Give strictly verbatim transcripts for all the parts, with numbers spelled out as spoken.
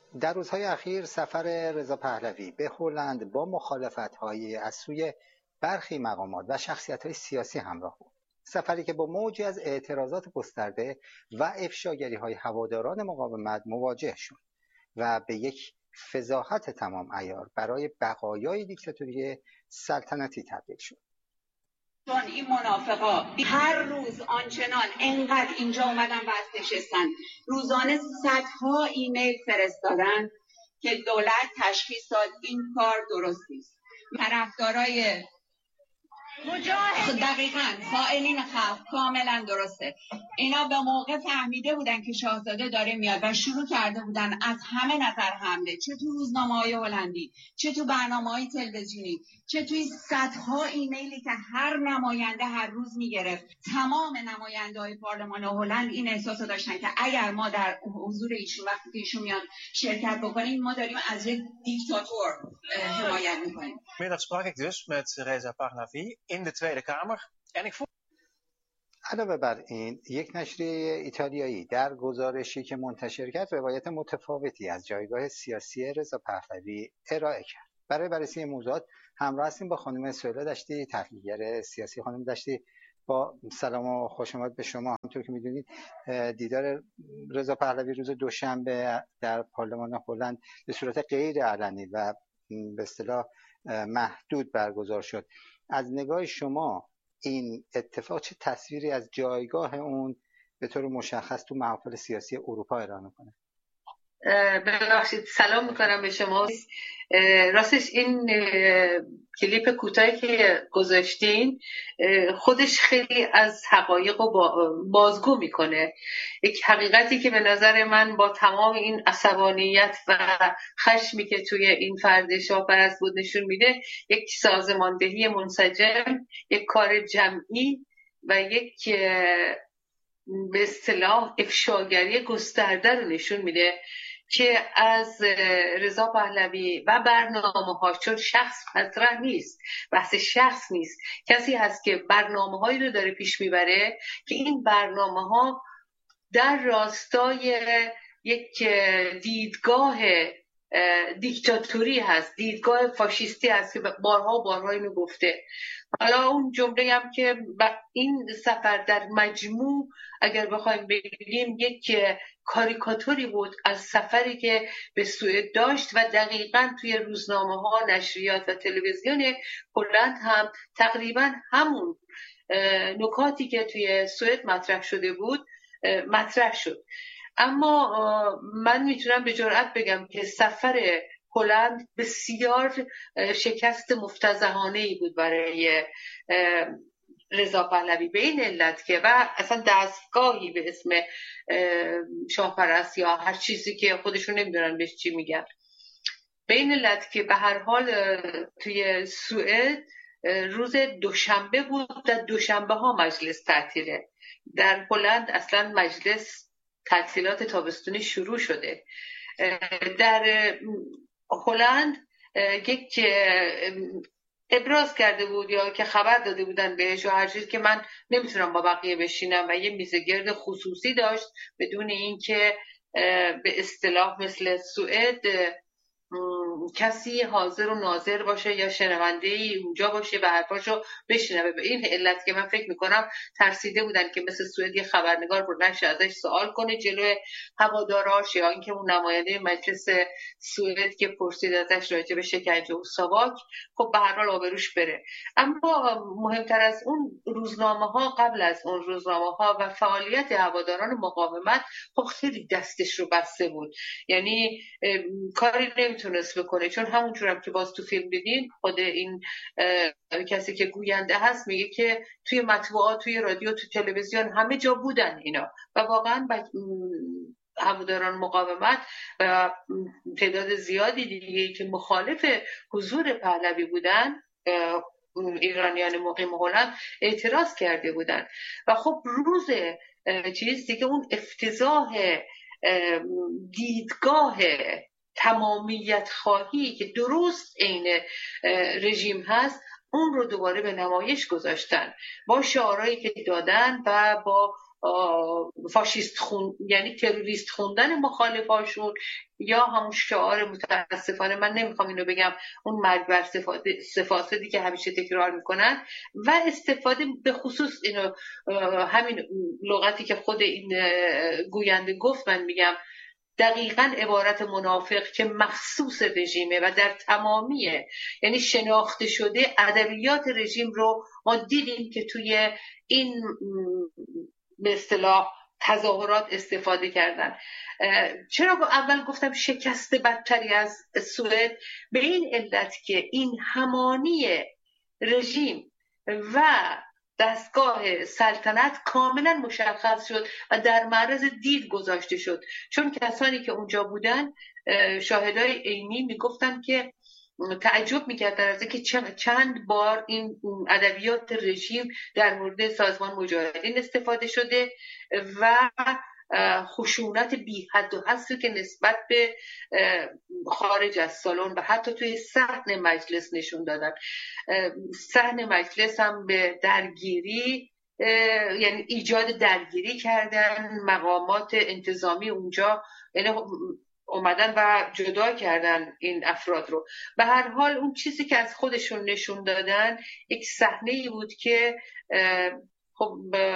در روزهای اخیر سفر رضا پهلوی به هلند با مخالفت‌های از سوی برخی مقامات و شخصیت‌های سیاسی همراه بود. سفری که با موجی از اعتراضات گسترده و افشاگری‌های هواداران مقاومت مواجه شد و به یک فضاحت تمام عیار برای بقایای دیکتاتوری سلطنتی تبدیل شد. چون این منافقا هر روز آنچنان انقدر اینجا اومدن و نشستن، روزانه صدها ایمیل فرستادن که دولت تشخیص داد این کار درست نیست. طرفدارای مجاهد دقیقاً فاعلین خلق کاملا درسته. اینا به موقع فهمیده بودن که شاهزاده داره میاد و شروع کرده بودن از همه نظر حمله، چه تو روزنامه‌های هلندی، چه تو برنامه‌های تلویزیونی، چه توی صدها ایمیلی که هر نماینده هر روز میگرفت. تمام نماینده‌های پارلمان هلند این احساسو داشتن که اگر ما در حضور ایشون وقتی که ایشون میاد شرکت بکنیم، ما داریم از یک دیکتاتور حمایت میکنیم. Middag sprak ik dus met Reza Pahlavi in de Tweede Kamer en ik voel علاوه بر این، یک نشریه ایتالیایی در گزارشی که منتشر کرد روایت متفاوتی از جایگاه سیاسی رضا پهلوی ارائه کرد. برای بررسی این موضوعات همراه هستیم با خانم سهیلا دشتی، تحلیلگر سیاسی. خانم دشتی، با سلام و خوش آمد به شما. همونطور که میدونید دیدار رضا پهلوی روز دوشنبه در پارلمان هلند به صورت غیر علنی و به اصطلاح محدود برگزار شد. از نگاه شما این اتفاق چه تصویری از جایگاه اون به طور مشخص تو محافل سیاسی اروپا ارائه میکنه؟ ببخشید، سلام میکنم به شما. راستش این کلیپ کوتاهی که گذاشتین خودش خیلی از حقایق رو بازگو میکنه. یک حقیقتی که به نظر من با تمام این عصبانیت و خشمی که توی این فرد شاهپرست بود نشون میده، یک سازماندهی منسجم، یک کار جمعی و یک به اصطلاح افشاگری گسترده رو نشون میده که از رضا پهلوی و برنامه‌ها، چون شخص مطرح نیست، بحث شخص نیست، کسی هست که برنامه‌هایی رو داره پیش میبره که این برنامه‌ها در راستای یک دیدگاه دیکتاتوری هست، دیدگاه فاشیستی هست که بارها و بارها اینو گفته. حالا اون جمله هم که این سفر در مجموع اگر بخوایم بگیم یک کاریکاتوری بود از سفری که به سوئد داشت و دقیقاً توی روزنامه‌ها، نشریات و تلویزیون هلند هم تقریباً همون نکاتی که توی سوئد مطرح شده بود مطرح شد. اما من میتونم به جرئت بگم که سفر هلند بسیار شکست مفتضحانه‌ای بود برای رضا پهلوی، به این علت که و اصلا دستگاهی به اسم شاهپرست یا هر چیزی که خودشون نمیدونن بهش چی میگن، به این علت که به هر حال توی سوئد روز دوشنبه بود و دوشنبه ها مجلس تعطیله. در هلند اصلا مجلس تعطیلات تابستونی شروع شده. در هلند یک ابراز کرده بود یا که خبر داده بودن بهش و هر چیز که من نمیتونم با بقیه بشینم و یه میزگرد خصوصی داشت بدون اینکه به اصطلاح مثل سوئد کسی حاضر و ناظر باشه یا شنونده‌ای اونجا باشه و حرفاشو بشنوه. به این علت که من فکر میکنم ترسیده بودن که مثل سوئد یه خبرنگار رو نشه ازش سوال کنه جلوی هواداراش یا اینکه اون نماینده مجلس سوئد که پرسید ازش راجع به شکنجه و ساواک خب به هر حال آبروش بره. اما مهمتر از اون روزنامه‌ها، قبل از اون روزنامه‌ها و فعالیت هواداران مقاومت خب خیلی دستش رو بسته بود، یعنی کاری نمیتونست بکنه، چون همونجور هم که باز تو فیلم دیدین خود این کسی که گوینده هست میگه که توی مطبوعات، توی رادیو، توی تلویزیون همه جا بودن اینا و واقعا هواداران مقاومت و تعداد زیادی دیگه که مخالف حضور پهلوی بودن، ایرانیان مقیم هلند، اعتراض کرده بودن و خب روز چیز دیگه اون افتضاح دیدگاه تمامیت خواهی که درست عین رژیم هست اون رو دوباره به نمایش گذاشتن با شعارهایی که دادن و با فاشیست خون، یعنی تروریست خوندن مخالفاشون، یا همون شعار متاسفانه من نمیخوام اینو بگم اون مرگ بر فاسدی که همیشه تکرار میکنن، و استفاده به خصوص اینو همین لغتی که خود این گوینده گفت، من میگم دقیقاً عبارت منافق که مخصوص رژیمه و در تمامیه، یعنی شناخته شده ادبیات رژیم رو ما دیدیم که توی این به اصطلاح تظاهرات استفاده کردن. چرا اول گفتم شکست بدتری از سوئد؟ به این علت که این همانی رژیم و دستگاه سلطنت کاملا مشخص شد و در معرض دید گذاشته شد، چون کسانی که اونجا بودن شاهدای عینی میگفتن که تعجب میکردن از اینکه چند بار این ادبیات رژیم در مورد سازمان مجاهدین استفاده شده و خشونت بی حد و حصری که نسبت به خارج از سالن و حتی توی صحن مجلس نشون دادن. صحن مجلس هم به درگیری، یعنی ایجاد درگیری کردن، مقامات انتظامی اونجا یعنی اومدن و جدا کردن این افراد رو. به هر حال اون چیزی که از خودشون نشون دادن یک صحنه‌ای بود که خب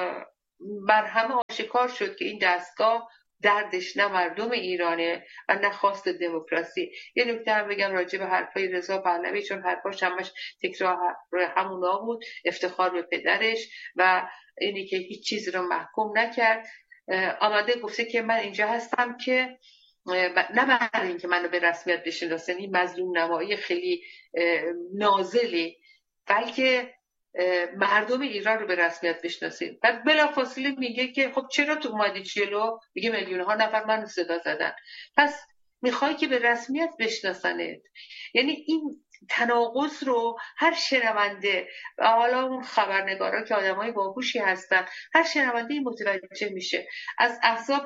بر همه آشکار شد که این دستگاه دردش نه مردم ایرانه و نه خواست دموکراسی. یه نکته هم بگم راجع به حرفای رضا پهلوی، چون حرفاش همش تکرار همونا بود، افتخار به پدرش و اینی که هیچ چیز رو محکوم نکرد. آمده گفته که من اینجا هستم که نه برای اینکه منو به رسمیت بشناسن، این مظلوم نمایی خیلی نازلی، بلکه مردم ایران رو به رسمیت بشناسید. بعد بلافاصله میگه که خب چرا تو اومدی جلو؟ میگه میلیون ها نفر منو صدا زدن. پس میخوای که به رسمیت بشناسنت. یعنی این تناقض رو هر شنونده، و حالا اون خبرنگارا که آدمای باهوشی هستن، هر شنونده متوجه میشه. از احزاب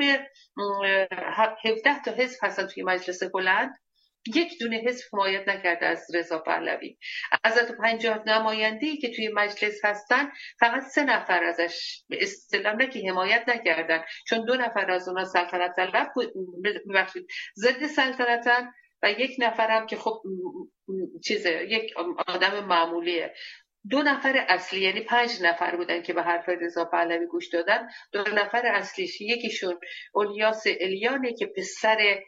هفده تا حزب هستن توی مجلس بلند، یک دونه حزب حمایت نکرده از رضا پهلوی. از پنجاه نماینده‌ای که توی مجلس هستن فقط سه نفر ازش به اصطلاح نه که حمایت نکردن، چون دو نفر از اونها سلطنت طلب ببخشید ضد سلطنتن و یک نفرم که خب چیزه یک آدم معمولیه. دو نفر اصلی یعنی پنج نفر بودن که به حرف رضا پهلوی گوش دادن. دو نفر اصلیش یکیشون الیاس الیانه که پسر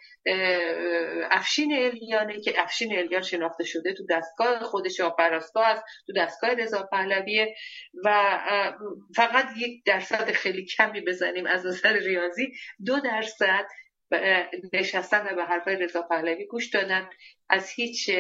افشین الیانه که افشین الیان شناخته شده تو دستگاه خودش آپراستا است، تو دستگاه رضا پهلویه و فقط یک درصد خیلی کمی بزنیم از نظر ریاضی دو درصد نشستن و به حرفای رضا پهلوی گوش دادن. از هیچ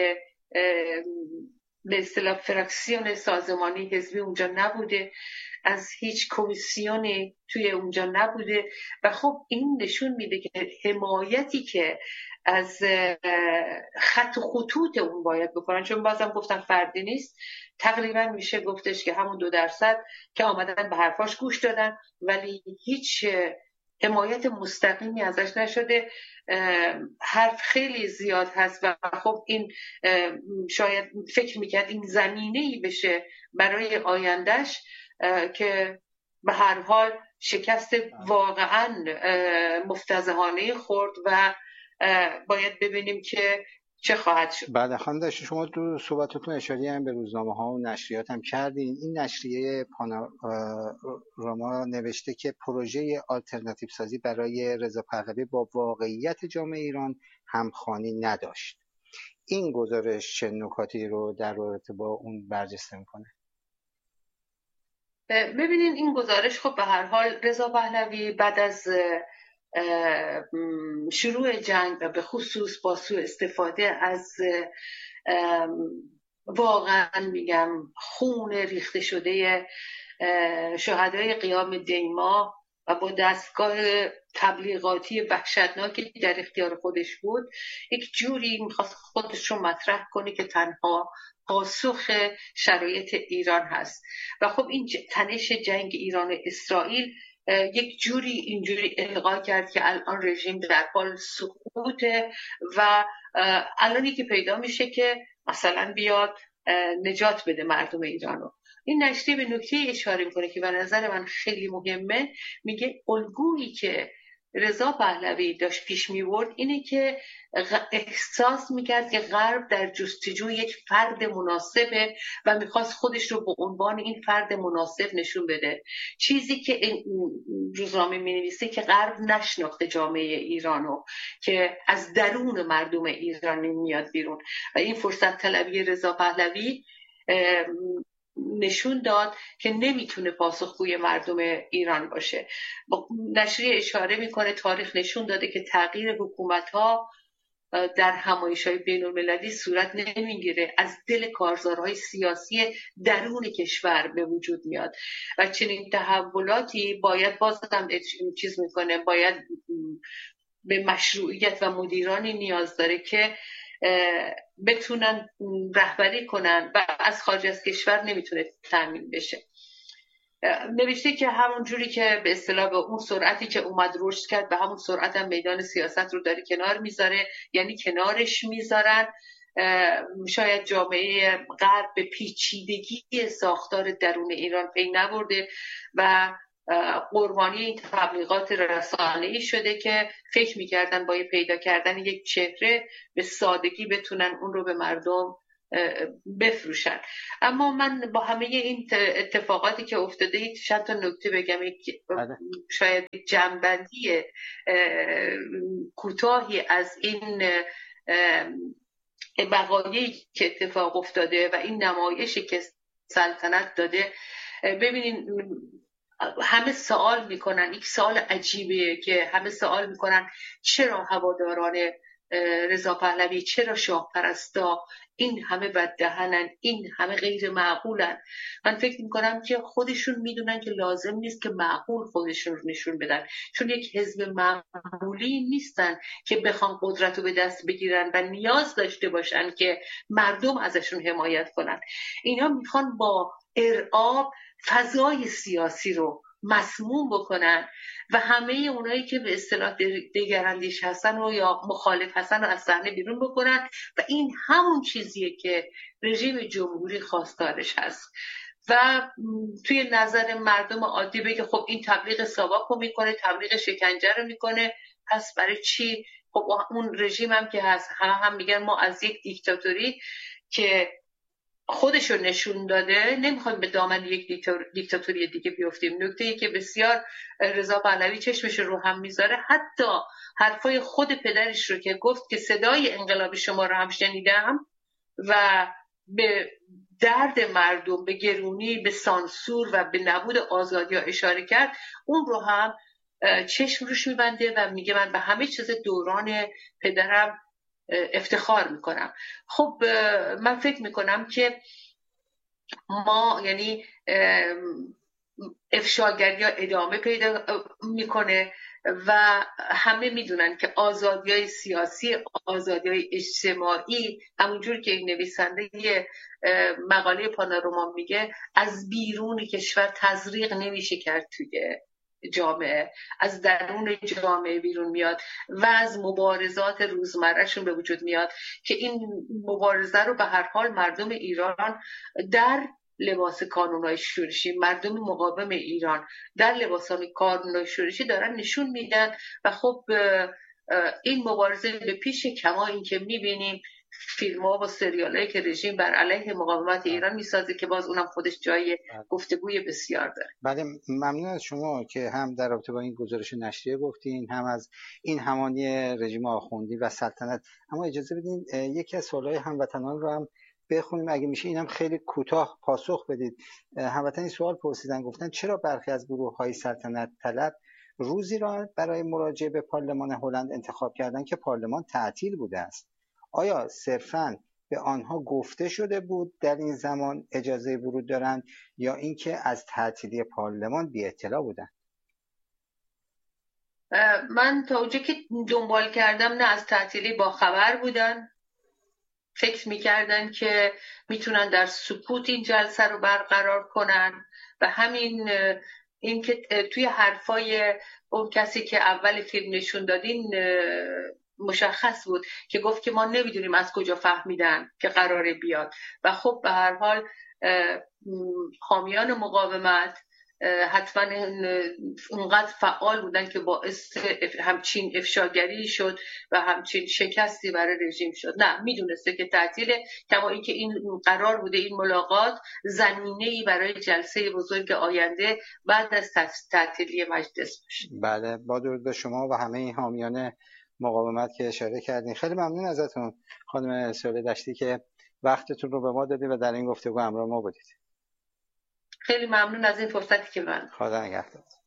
به اصطلاح فراکسیون سازمانی حزبی اونجا نبوده، از هیچ کمیسیونی توی اونجا نبوده و خب این نشون میده که حمایتی که از خط و خطوط اون باید بکنن، چون بازم گفتم فردی نیست، تقریبا میشه گفتش که همون دو درصد که آمدن به حرفاش گوش دادن ولی هیچ حمایت مستقیمی ازش نشده. حرف خیلی زیاد هست و خب این شاید فکر میکرد این زمینه‌ای بشه برای آیندهش که به هر حال شکست واقعا مفتضحانه خورد و باید ببینیم که چه خواهد شد. بعد خانم داشت شما تو صحبتتون اشاره هم به روزنامه ها و نشریات هم کردین. این نشریه پانوراما نوشته که پروژه آلترناتیو سازی برای رضا پهلوی با واقعیت جامعه ایران همخوانی نداشت. این گزارش چه نکاتی رو در رابطه با اون برجسته میکنه؟ ببینین این گزارش خب به هر حال رضا پهلوی بعد از شروع جنگ و به خصوص با سوء استفاده از واقعا میگم خون ریخته شده شهدای قیام دیما و با دستگاه تبلیغاتی وحشتناکی در اختیار خودش بود، یک جوری میخواست خودش رو مطرح کنه که تنها پاسخ شرایط ایران هست و خب این تنش جنگ ایران اسرائیل یک جوری اینجوری القا کرد که الان رژیم در حال سقوطه و الانی که پیدا میشه که مثلا بیاد نجات بده مردم ایرانو. این نشریه به نکته اشاره میکنه که به نظر من خیلی مهمه. میگه الگویی که رضا پهلوی داشت پیش میبرد اینه که احساس میکرد که غرب در جستجوی یک فرد مناسبه و میخواست خودش رو به عنوان این فرد مناسب نشون بده، چیزی که روزنامه مینویسه که غرب نشناخته جامعه ایرانو، که از درون مردم ایران میاد بیرون و این فرصت طلبی رضا پهلوی نشون داد که نمیتونه پاسخگوی مردم ایران باشه. نشریه اشاره میکنه تاریخ نشون داده که تغییر حکومت‌ها در همایش‌های بین‌المللی صورت نمیگیره، از دل کارزارهای سیاسی درون کشور به وجود میاد و چنین تحولاتی باید بازم چیز میکنه، باید به مشروعیت و مدیرانی نیاز داره که بتونن رهبری کنن و از خارج از کشور نمیتونه تامین بشه. نوشته که همون جوری که به اصطلاح به اون سرعتی که اومد رشد کرد به همون سرعت هم میدان سیاست رو داره کنار میذاره، یعنی کنارش میذارن. شاید جامعه غرب به پیچیدگی ساختار درون ایران پی نبرده و قربانی این تبلیغات رسانه‌ای شده که فکر می‌کردن با پیدا کردن یک چهره به سادگی بتونن اون رو به مردم بفروشن. اما من با همه این اتفاقاتی که افتاده چند تا نکته بگم. شاید جنبندی کوتاهی از این وقایعی که اتفاق افتاده و این نمایشی که سلطنت داده. ببینین همه سوال میکنن، یک سوال عجیبه که همه سوال میکنن چرا هواداران رضا پهلوی، چرا شاه پرستا این همه بددهنن، این همه غیر معقولن. من فکر میکنم که خودشون میدونن که لازم نیست که معقول خودشون رو نشون بدن، چون یک حزب معمولی نیستن که بخوان قدرت رو به دست بگیرن و نیاز داشته باشن که مردم ازشون حمایت کنن. اینا میخوان با ارعاب فضای سیاسی رو مسموم بکنن و همه اونایی که به اصطلاح دگراندیش هستن و یا مخالف هستن رو از صحنه بیرون بکنن و این همون چیزیه که رژیم جمهوری خواستارش هست. و توی نظر مردم عادی بگه خب این تبلیغ ساواک رو میکنه، تبلیغ شکنجه رو میکنه، پس برای چی؟ خب اون رژیم هم که هست هم, هم میگن ما از یک دیکتاتوری که خودشو نشون داده نمیخوایم به دامن یک دیکتاتوری دیگه بیفتیم. نکته‌ای که بسیار رضا پهلوی چشمش رو هم میذاره، حتی حرفای خود پدرش رو که گفت که صدای انقلاب شما رو هم شنیدم و به درد مردم، به گرونی، به سانسور و به نبود آزادی ها اشاره کرد، اون رو هم چشم روش میبنده و میگه من به همه چیز دوران پدرم افتخار میکنم. خب من فکر میکنم که ما یعنی افشاگری ها ادامه پیدا میکنه و همه میدونن که آزادی های سیاسی، آزادی های اجتماعی، همونجور که این نویسنده یه مقاله پانوراما میگه، از بیرون کشور تزریق نمیشه کرد توی جامعه، از درون جامعه بیرون میاد و از مبارزات روزمرهشون به وجود میاد که این مبارزه رو به هر حال مردم ایران در لباس کانونای شورشی، مردم مقاوم ایران در لباس کانونای شورشی دارن نشون میدن و خب این مبارزه به پیش کما این که میبینیم فیلم ها و سریال هایی که رژیم بر علیه مقاومت ایران میسازه که باز اونم خودش جای گفتگوی بسیار داره. بله، ممنون از شما که هم در رابطه با این گزارش نشریه گفتین، هم از این همانی رژیم آخوندی و سلطنت. اما اجازه بدین یکی از سوالای هموطنان رو هم بخونیم اگه میشه، اینم خیلی کوتاه پاسخ بدید. هموطنی سوال پرسیدن، گفتن چرا برخی از گروه‌های سلطنت طلب روزی را برای مراجعه به پارلمان هلند انتخاب کردند که پارلمان تعطیل بوده است؟ آیا صرفاً به آنها گفته شده بود در این زمان اجازه ورود دارند یا اینکه از تعطیلی پارلمان بی اطلاع بودند؟ من تا اونجا که دنبال کردم نه از تعطیلی با خبر بودن، فکر میکردن که میتونن در سکوت این جلسه رو برقرار کنن و همین این که توی حرفای اون کسی که اول فیلم نشون دادین مشخص بود که گفت که ما نمیدونیم از کجا فهمیدن که قراره بیاد و خب به هر حال حامیان مقاومت حتما اونقدر فعال بودن که باعث همچین افشاگری شد و همچین شکستی برای رژیم شد. نه، میدونسته که تعطیله، کما اینکه این قرار بوده این ملاقات زمینه‌ای برای جلسه بزرگ آینده بعد از تعطیلی مجلس باشه. بله، با درود به شما و همه این حامیان مقاومت که اشاره کردین. خیلی ممنون ازتون خانم سهیل دشتی که وقتتون رو به ما دادید و در این گفتگو همراه ما بودید. خیلی ممنون از این فرصتی که من. خدا نگهدار.